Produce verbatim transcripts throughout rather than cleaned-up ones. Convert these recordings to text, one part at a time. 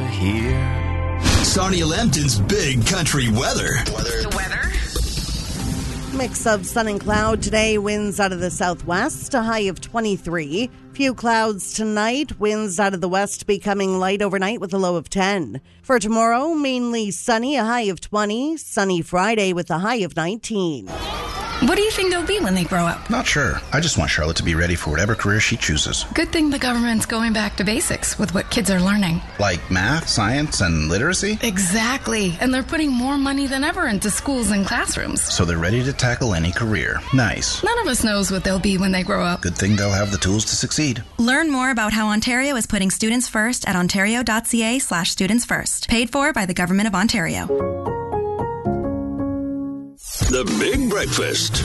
here. Sonia Lambton's Big Country Weather. Weather. The weather. Mix of sun and cloud today, winds out of the southwest, a high of twenty-three. Few clouds tonight, winds out of the west becoming light overnight with a low of ten. For tomorrow, mainly sunny, a high of twenty. Sunny Friday with a high of nineteen. What do you think they'll be when they grow up? Not sure. I just want Charlotte to be ready for whatever career she chooses. Good thing the government's going back to basics with what kids are learning. Like math, science, and literacy? Exactly. And they're putting more money than ever into schools and classrooms. So they're ready to tackle any career. Nice. None of us knows what they'll be when they grow up. Good thing they'll have the tools to succeed. Learn more about how Ontario is putting students first at ontario.ca slash students first. Paid for by the Government of Ontario. The Big Breakfast.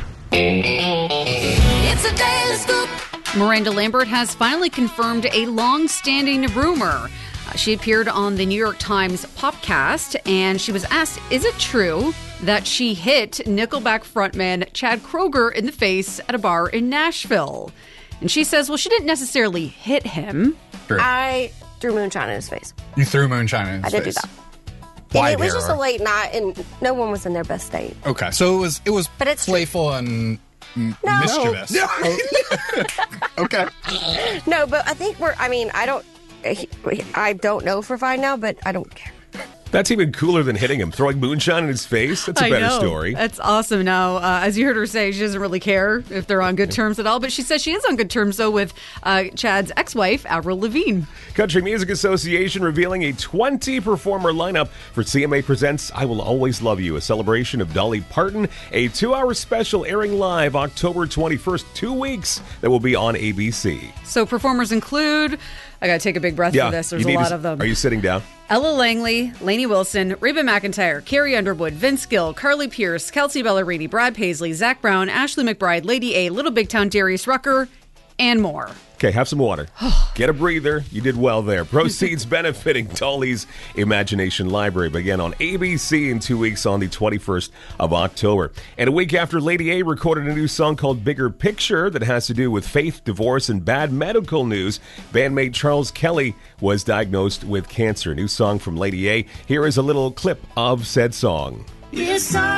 It's a daily scoop. Miranda Lambert has finally confirmed a long-standing rumor. Uh, she appeared on the New York Times Popcast, and she was asked, is it true that she hit Nickelback frontman Chad Kroeger in the face at a bar in Nashville? And she says, well, she didn't necessarily hit him. Sure. I threw moonshine in his face. You threw moonshine in his I did face. do that. Why, And it was Vera? just a late night, and no one was in their best state. Okay, so it was it was But it's playful and m- No. mischievous. No. Okay. No, but I think we're, I mean, I don't, I don't know for fine now, but I don't care. That's even cooler than hitting him. Throwing moonshine in his face? That's a I better know. story. That's awesome. Now, uh, as you heard her say, she doesn't really care if they're on good terms at all, but she says she is on good terms, though, with uh, Chad's ex-wife, Avril Lavigne. Country Music Association revealing a twenty-performer lineup for C M A Presents I Will Always Love You, a celebration of Dolly Parton, a two-hour special airing live October twenty-first, two weeks, that will be on A B C. So performers include, I got to take a big breath for this, there's you a need lot to- of them. Are you sitting down? Ella Langley, Lainey Wilson, Reba McEntire, Carrie Underwood, Vince Gill, Carly Pierce, Kelsey Ballerini, Brad Paisley, Zach Brown, Ashley McBride, Lady A, Little Big Town Darius Rucker, and more. Okay, have some water. Get a breather. You did well there. Proceeds benefiting Dolly's Imagination Library begin on A B C in two weeks on the twenty-first of October. And a week after Lady A recorded a new song called Bigger Picture that has to do with faith, divorce, and bad medical news, bandmate Charles Kelly was diagnosed with cancer. New song from Lady A. Here is a little clip of said song. Yes, I